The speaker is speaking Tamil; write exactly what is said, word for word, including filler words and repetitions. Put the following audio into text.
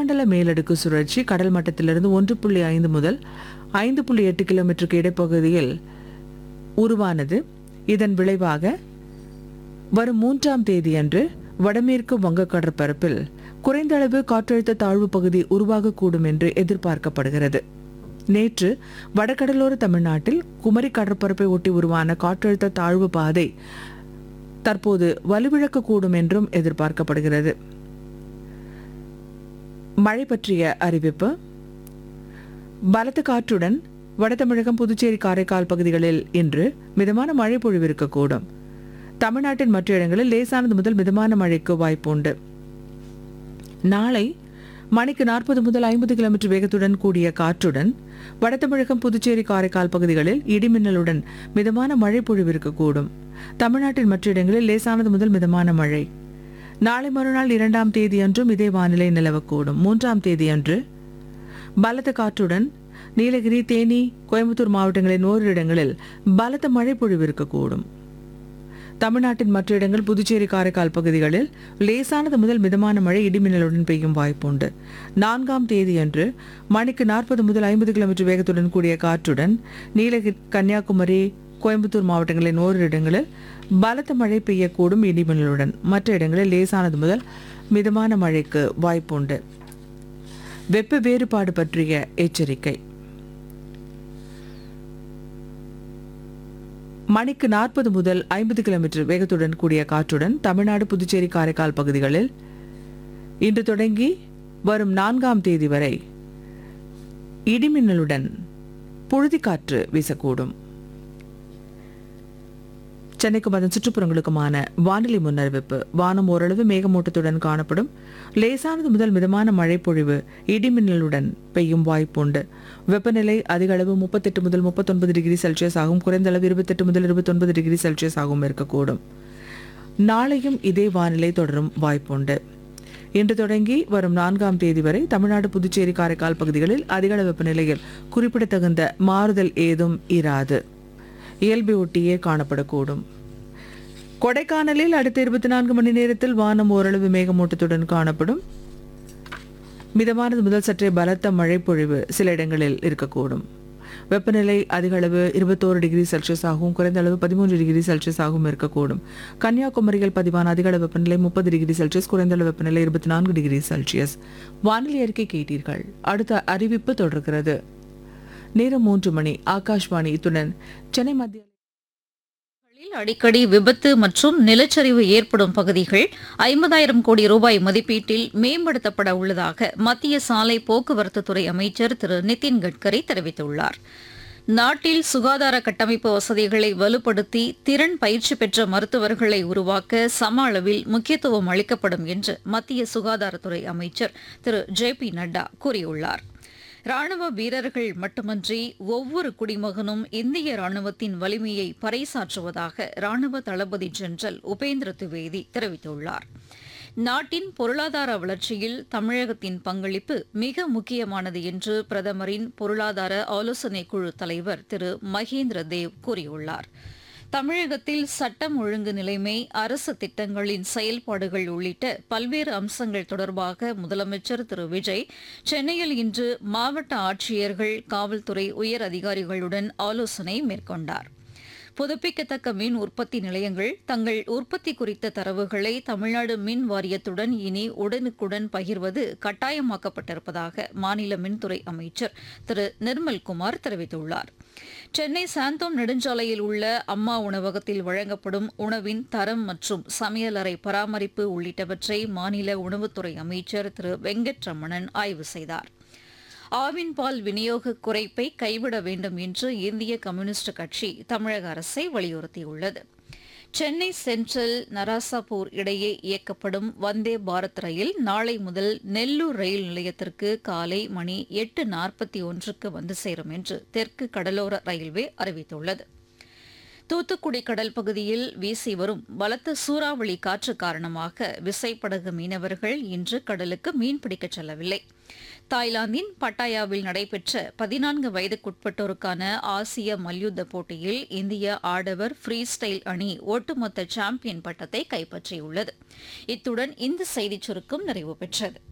வளிமண்டல மேலடுக்கு சுழற்சி கடல் மட்டத்திலிருந்து ஒன்று புள்ளி ஐந்து முதல் ஐந்து புள்ளி எட்டு கிலோமீட்டருக்கு இடைப்பகுதியில் உருவானது. இதன் விளைவாக வரும் மூன்றாம் தேதியன்று வடமேற்கு வங்க கடற்பரப்பில் குறைந்த அளவு காற்றழுத்த தாழ்வு பகுதி உருவாகக்கூடும் என்று எதிர்பார்க்கப்படுகிறது. நேற்று வடகடலோர தமிழ்நாட்டில் குமரி கடற்பரப்பை ஒட்டி உருவான காற்றழுத்த தாழ்வு பாதை தற்போது வலுவிழக்கக்கூடும் என்றும் எதிர்பார்க்கப்படுகிறது. மழை பற்றிய அறிவிப்பு. பலத்த காற்றுடன் வடதமிழகம், புதுச்சேரி, காரைக்கால் பகுதிகளில் இன்று மிதமான மழை பொழிவிருக்கக்கூடும். தமிழ்நாட்டின் மற்ற இடங்களில் லேசானது முதல் மிதமான மழைக்கு வாய்ப்புண்டு. நாளை மணிக்கு நாற்பது முதல் ஐம்பது கிலோமீட்டர் வேகத்துடன் கூடிய காற்றுடன் வடதமிழகம், புதுச்சேரி, காரைக்கால் பகுதிகளில் இடிமின்னலுடன் மிதமான மழை பொழிவிருக்கக்கூடும். தமிழ்நாட்டின் மற்ற இடங்களில் லேசானது முதல் மிதமான மழை. நாளை மறுநாள் இரண்டாம் தேதியன்றும் இதே வானிலை நிலவக்கூடும். மூன்றாம் தேதியன்று பலத்த காற்றுடன் நீலகிரி, தேனி, கோயம்புத்தூர் மாவட்டங்களின் ஓரிரு இடங்களில் பலத்த மழை பொழிவிருக்கக்கூடும். தமிழ்நாட்டின் மற்ற இடங்கள், புதுச்சேரி, காரைக்கால் பகுதிகளில் லேசானது முதல் மிதமான மழை இடிமின்னலுடன் பெய்யும் வாய்ப்புண்டு. நான்காம் தேதியன்று மணிக்கு நாற்பது முதல் ஐம்பது கிலோமீட்டர் வேகத்துடன் கூடிய காற்றுடன் நீலகிரி, கன்னியாகுமரி, கோயம்புத்தூர் மாவட்டங்களின் ஓரிரு இடங்களில் பலத்த மழை பெய்யக்கூடும் இடிமின்னலுடன். மற்ற இடங்களில் லேசானது முதல் மிதமான மழைக்கு வாய்ப்புண்டு. வெப்ப வேறுபாடு பற்றிய எச்சரிக்கை. மணிக்கு நாற்பது முதல் ஐம்பது கிலோமீட்டர் வேகத்துடன் கூடிய காற்றுடன் தமிழ்நாடு, புதுச்சேரி, காரைக்கால் பகுதிகளில் இன்று தொடங்கி வரும் நான்காம் தேதி வரை இடிமின்னலுடன் புழுதிக்காற்று வீசக்கூடும். சென்னைக்கும் அதன் சுற்றுப்புறங்களுக்குமான வானிலை முன்னறிவிப்பு. வானம் ஓரளவு மேகமூட்டத்துடன் காணப்படும். லேசானது முதல் மிதமான மழை பொழிவு இடிமின்னலுடன் பெய்யும் வாய்ப்புண்டு. வெப்பநிலை அதிக அளவு முப்பத்தெட்டு முதல் முப்பத்தொன்பது டிகிரி செல்சியஸ் ஆகும். குறைந்த அளவு இருபத்தெட்டு முதல் இருபத்தொன்பது டிகிரி செல்சியஸ் ஆகவும் இருக்கக்கூடும். நாளையும் இதே வானிலை தொடரும் வாய்ப்புண்டு. இன்று தொடங்கி வரும் நான்காம் தேதி வரை தமிழ்நாடு, புதுச்சேரி, காரைக்கால் பகுதிகளில் அதிகள வெப்பநிலையில் குறிப்பிடத்தகுந்த மாறுதல் ஏதும் இராது. இயல்பை ஒட்டியே காணப்படக்கூடும். கொடைக்கானலில் அடுத்த இருபத்தி நான்கு மணி நேரத்தில் வானம் ஓரளவு மேகமூட்டத்துடன் காணப்படும். மிதமானது முதல் சற்றே பலத்த மழை பொழிவு சில இடங்களில் இருக்கக்கூடும். வெப்பநிலை அதிக அளவு இருபத்தோரு டிகிரி செல்சியஸ் ஆகவும் குறைந்த அளவு பதிமூன்று டிகிரி செல்சியஸ் ஆகவும் இருக்கக்கூடும். கன்னியாகுமரியில் பதிவான அதிக அளவு வெப்பநிலை முப்பது டிகிரி செல்சியஸ், குறைந்த அளவு வெப்பநிலை இருபத்தி நான்கு டிகிரி செல்சியஸ். வானிலை அறிக்கை கேட்டீர்கள். அடுத்த அறிவிப்பு தொடர்கிறது. நேரம் மூன்று மணி. ஆகாஷ்வாணி. இத்துடன் சென்னை மத்திய அடிக்கடி விபத்து மற்றும் நிலச்சரிவு ஏற்படும் பகுதிகள் ஐம்பதாயிரம் கோடி ரூபாய் மதிப்பீட்டில் மேம்படுத்தப்பட உள்ளதாக மத்திய சாலை போக்குவரத்துத்துறை அமைச்சர் திரு நிதின் கட்கரி தெரிவித்துள்ளார். நாட்டில் சுகாதார கட்டமைப்பு வசதிகளை வலுப்படுத்தி திறன் பயிற்சி பெற்ற மருத்துவர்களை உருவாக்க சம அளவில் முக்கியத்துவம் அளிக்கப்படும் என்று மத்திய சுகாதாரத்துறை அமைச்சர் திரு ஜே பி நட்டா கூறியுள்ளார். ராணுவ வீரர்கள் மட்டுமன்றி ஒவ்வொரு குடிமகனும் இந்திய ராணுவத்தின் வலிமையை பறைசாற்றுவதாக ராணுவ தளபதி ஜெனரல் உபேந்திர திவேதி தெரிவித்துள்ளார். நாட்டின் பொருளாதார வளர்ச்சியில் தமிழகத்தின் பங்களிப்பு மிக முக்கியமானது என்று பிரதமரின் பொருளாதார ஆலோசனைக் குழு தலைவர் திரு மகேந்திர தேவ் கூறியுள்ளார். தமிழகத்தில் சட்டம் ஒழுங்கு நிலைமை, அரசு திட்டங்களின் செயல்பாடுகள் உள்ளிட்ட பல்வேறு அம்சங்கள் தொடர்பாக முதலமைச்சர் திரு விஜய் சென்னையில் இன்று மாவட்ட ஆட்சியர்கள், காவல்துறை உயர் அதிகாரிகளுடன் ஆலோசனை மேற்கொண்டார். புதுப்பிக்கத்தக்க மின் உற்பத்தி நிலையங்கள் தங்கள் உற்பத்தி குறித்த தரவுகளை தமிழ்நாடு மின் வாரியத்துடன் இனி உடனுக்குடன் பகிர்வது கட்டாயமாக்கப்பட்டிருப்பதாக மாநில மின்துறை அமைச்சர் திரு நிர்மல்குமார் தெரிவித்துள்ளார். சென்னை சாந்தோம் நெடுஞ்சாலையில் உள்ள அம்மா உணவகத்தில் வழங்கப்படும் உணவின் தரம் மற்றும் சமையலறை பராமரிப்பு உள்ளிட்டவற்றை மாநில உணவுத்துறை அமைச்சர் திரு வெங்கட்ரமணன் ஆய்வு செய்தார். ஆவின் பால் விநியோக குறைப்பை கைவிட வேண்டும் என்று இந்திய கம்யூனிஸ்ட் கட்சி தமிழக அரசை வலியுறுத்தியுள்ளது. சென்னை சென்ட்ரல் நராசாபூர் இடையே இயக்கப்படும் வந்தே பாரத் ரயில் நாளை முதல் நெல்லூர் ரயில் நிலையத்திற்கு காலை மணி எட்டு நாற்பத்தி ஒன்றுக்கு வந்து சேரும் என்று தெற்கு கடலோர ரயில்வே அறிவித்துள்ளது. தூத்துக்குடி கடல் பகுதியில் வீசி வரும் பலத்த சூறாவளி காற்று காரணமாக விசைப்படகு மீனவர்கள் இன்று கடலுக்கு மீன்பிடிக்கச் செல்லவில்லை. தாய்லாந்தின் பட்டாயாவில் நடைபெற்ற பதினான்கு வயதுக்குட்பட்டோருக்கான ஆசிய மல்யுத்த போட்டியில் இந்திய ஆடவர் ஃப்ரீ ஸ்டைல் அணி ஒட்டுமொத்த சாம்பியன் பட்டத்தை கைப்பற்றியுள்ளது. இத்துடன் இந்த செய்திச் சுருக்கம் நிறைவு பெற்றது.